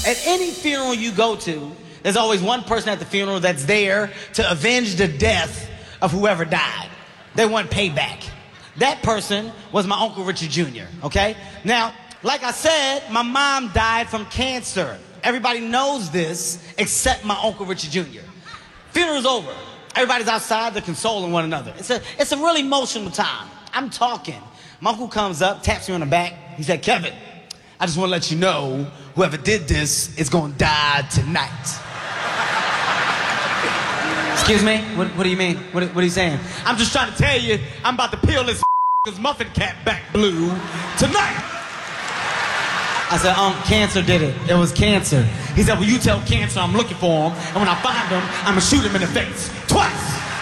At any funeral you go to, there's always one person at the funeral that's there to avenge the death of whoever died. They want payback. That person was my Uncle Richard Jr., okay? Now, like I said, my mom died from cancer. Everybody knows this except my Uncle Richard Jr. Funeral's over. Everybody's outside, they're consoling one another. It's a really emotional time. I'm talking. My uncle comes up, taps me on the back. He said, Kevin, I just want to let you know, whoever did this is going to die tonight. Excuse me? What do you mean? What are you saying? I'm just trying to tell you, I'm about to peel this muffin cap back blue tonight. I said, cancer did it. It was cancer. He said, well, you tell cancer I'm looking for him, and when I find him, I'm going to shoot him in the face. Twice.